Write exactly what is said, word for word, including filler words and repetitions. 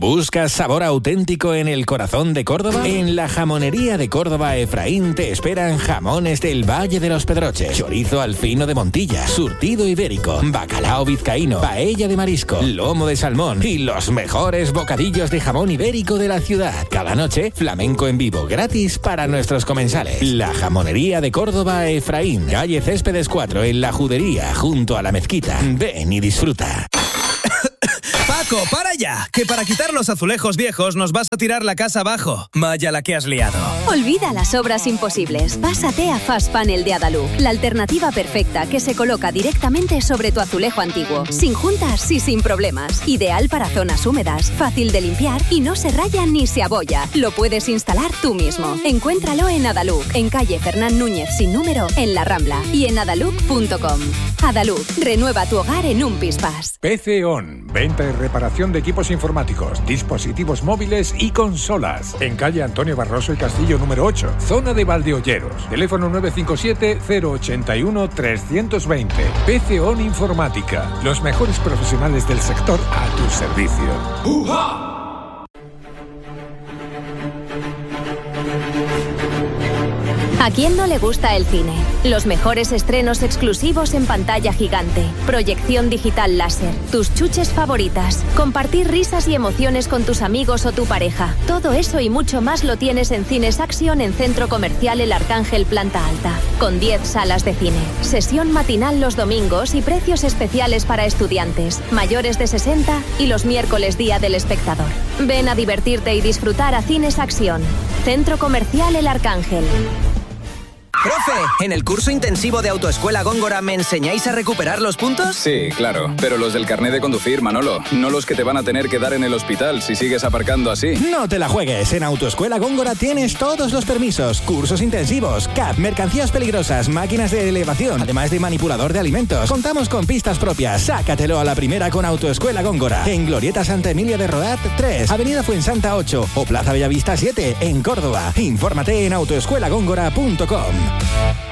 ¿Buscas sabor auténtico en el corazón de Córdoba? En la jamonería de Córdoba Efraín te esperan jamones del Valle de los Pedroches, chorizo al fino de Montilla, surtido ibérico, bacalao vizcaíno, paella de marisco, lomo de salmón y los mejores bocadillos de jamón ibérico de la ciudad. Cada noche, flamenco en vivo gratis para nuestros comensales. La jamonería de Córdoba Efraín, calle Céspedes cuatro, en la Judería, junto a la mezquita. Ven y disfruta. Paco, para ya, que para quitar los azulejos viejos nos vas a tirar la casa abajo. Vaya la que has liado. Olvida las obras imposibles. Pásate a Fast Panel de Adaluz, la alternativa perfecta que se coloca directamente sobre tu azulejo antiguo, sin juntas y sin problemas. Ideal para zonas húmedas, fácil de limpiar y no se raya ni se abolla. Lo puedes instalar tú mismo. Encuéntralo en Adaluz, en calle Fernán Núñez sin número, en La Rambla, y en adaluz punto com. Adaluz, renueva tu hogar en un pispás. P C ON, venta y reparación de equipos informáticos, dispositivos móviles y consolas. En calle Antonio Barroso y Castillo número ocho, zona de Valdeolleros. Teléfono nueve cinco siete, cero ocho uno, tres dos cero. P C ON Informática. Los mejores profesionales del sector a tu servicio. ¡Uh-ja! ¿A quién no le gusta el cine? Los mejores estrenos exclusivos en pantalla gigante, proyección digital láser, tus chuches favoritas, compartir risas y emociones con tus amigos o tu pareja. Todo eso y mucho más lo tienes en Cines Action en Centro Comercial El Arcángel Planta Alta, con diez salas de cine, sesión matinal los domingos y precios especiales para estudiantes, mayores de sesenta y los miércoles Día del Espectador. Ven a divertirte y disfrutar a Cines Action, Centro Comercial El Arcángel. Profe, ¿en el curso intensivo de Autoescuela Góngora me enseñáis a recuperar los puntos? Sí, claro, pero los del carné de conducir, Manolo, no los que te van a tener que dar en el hospital si sigues aparcando así. No te la juegues, en Autoescuela Góngora tienes todos los permisos, cursos intensivos, C A P, mercancías peligrosas, máquinas de elevación, además de manipulador de alimentos. Contamos con pistas propias, sácatelo a la primera con Autoescuela Góngora, en Glorieta Santa Emilia de Rodat tres, Avenida Fuensanta ocho o Plaza Bellavista siete, en Córdoba. Infórmate en autoescuela góngora punto com.